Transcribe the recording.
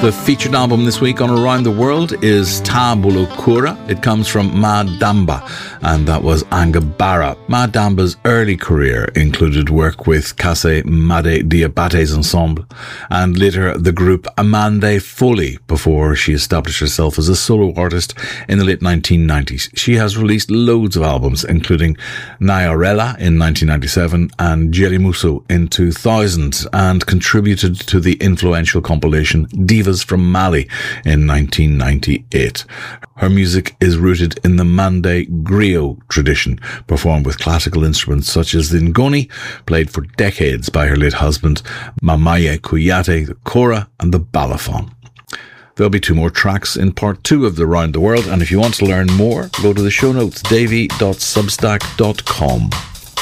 The featured album this week on Around the World is Ta Bulukura. It comes from Ma Damba, and that was Angabara. Ma Damba's early career included work with Kase Made Diabates Ensemble and later the group Amande Foley before she established herself as a solo artist in the late 1990s. She has released loads of albums, including Nyarela in 1997 and Jerimuso in 2000, and contributed to the influential compilation Divas from Mali in 1998. Her music is rooted in the Mande griot tradition, performed with classical instruments such as the ngoni, played for decades by her late husband, Mamaye Kuyate, the kora and the balafon. There'll be 2 more tracks in part 2 of the Round the World, and if you want to learn more, go to the show notes, davy.substack.com.